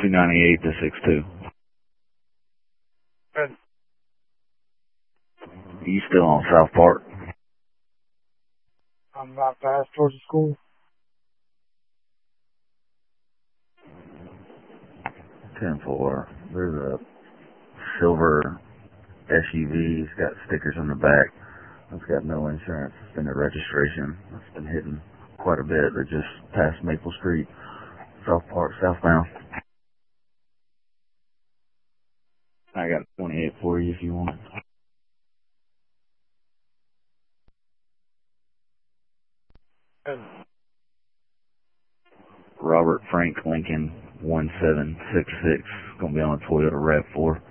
298 to 62. Good. You still on South Park? I'm about fast towards the school. 10-4. There's a silver SUV. It's got stickers on the back. It's got no insurance. It's been a registration. It's been hitting quite a bit. They're just past Maple Street, South Park, southbound. I got 28 for you if you want it. Good. Robert Frank Lincoln 1766. It's going to be on a Toyota RAV4.